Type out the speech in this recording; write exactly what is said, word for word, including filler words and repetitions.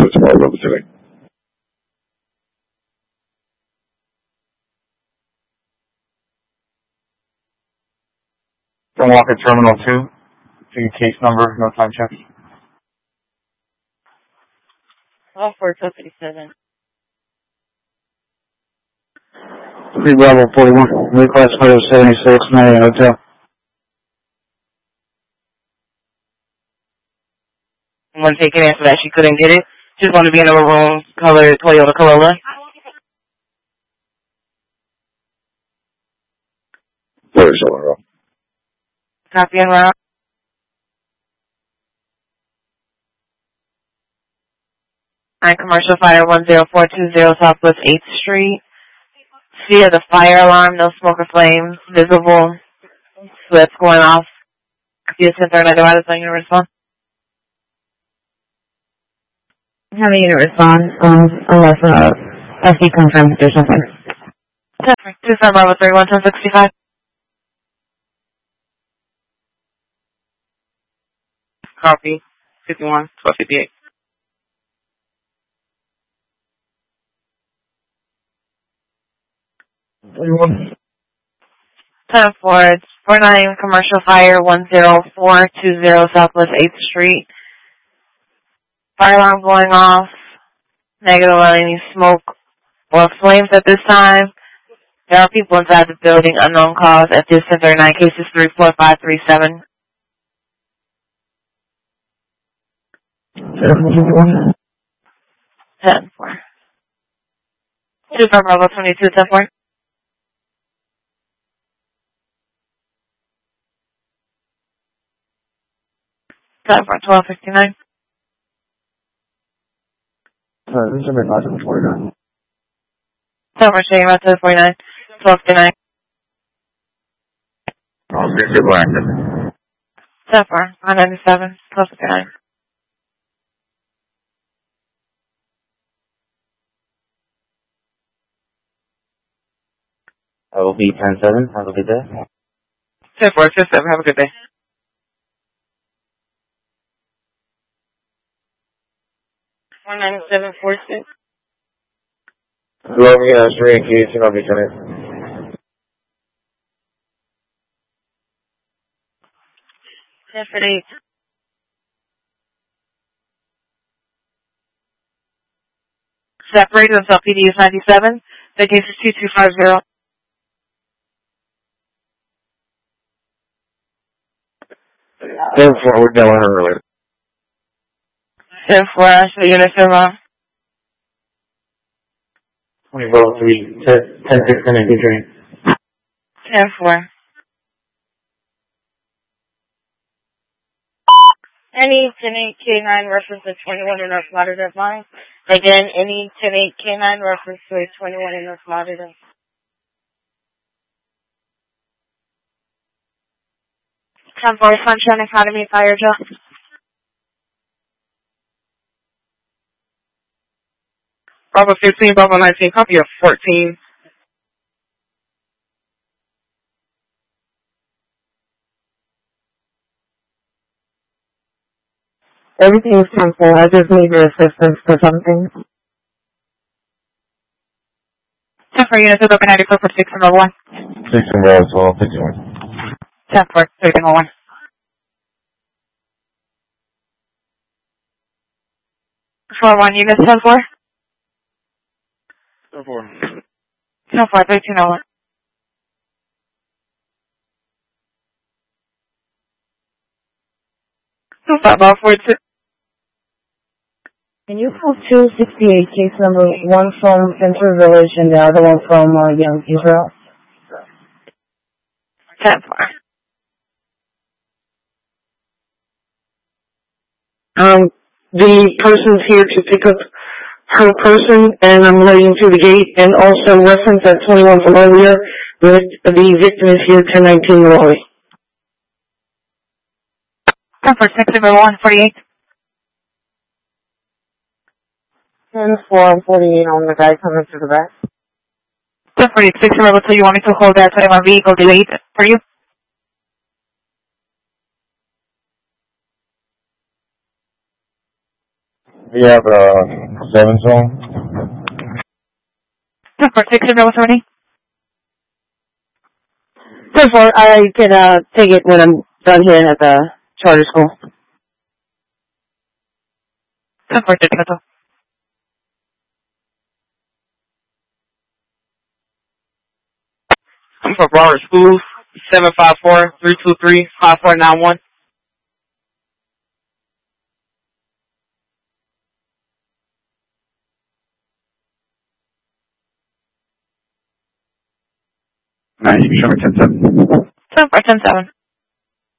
the tomorrow level today. From Walker Terminal two, to case number, no time check. Oh, four two fifty-seven. three Bravo forty-one, request photo seventy-six, Marriott Hotel. One taken answer that she couldn't get it. Just want to be in a maroon color Toyota Corolla. Where's Solaro? Copy and route. Nine Commercial Fire one zero four two zero Southwest eighth Street. Via the fire alarm, no smoke or flames visible. Slips going off. Via center and otherwise on your response. Have a unit respond, um, unless, uh, S D confirms there's something. two seven Bravo three one ten sixty-five. Copy. fifty-one, twelve fifty-eight. ten four, four nine Commercial Fire one zero four two zero Southwest eighth Street. Fire alarm going off. Negative on any smoke or flames at this time. There are people inside the building, unknown cause. At this ten thirty-nine, cases three four five three seven. ten four. two four Bravo twenty-two, ten four. ten four, twelve fifty-nine. Sorry, this is somebody five forty-nine. ten four, shaking about ten forty-nine, twelve fifty-nine. I'll get your blanket. ten four, one ninety-seven, twelve fifty-nine. I will be ten seven. Have a good day. ten four, ten seven, have a good day. one ninety-seven, four six. Hello, me, uh, three and Keys, I'll be turning. ten for eight. Separated until P D is ninety-seven. The case is two two five zero. ten four, we're done with her earlier. ten four, Ashley, unit zero. twenty Bravo three, ten six, ten eight, train. ten four. Any ten eight K nine reference to twenty-one in North Lauderdale line. Again, any ten eight K nine reference to twenty-one in North Lauderdale. ten four, Sunshine Academy Fire Drill. Bravo fifteen, Bravo nineteen, copy of fourteen. Everything is simple. I just need your assistance for something. ten four, units is open ninety-four for six and oh one. six and oh, twelve fifty-one. ten four, six and oh one. four one, units ten four. ten four. ten four, thirteen oh one. two five oh four two. Can you pull two sixty-eight, case number one from Center Village and the other one from uh, Young Israel? ten four. Um, the person's here to pick up her person, and I'm letting through the gate, and also reference at twenty-one from earlier, the, the victim is here, ten nineteen Raleigh. ten four, six number one forty-eight. ten four forty-eight on the guy coming through the back. ten forty-six level two, you want me to hold that twenty-one vehicle delayed for you? We have a seven zone. ten four six zero authority. So far, I can uh, take it when I'm done here at the charter school. ten four six zero. I'm from Broward Schools, seven five four, three two three, five four nine one. Alright, you can show me ten seven. ten four ten seven.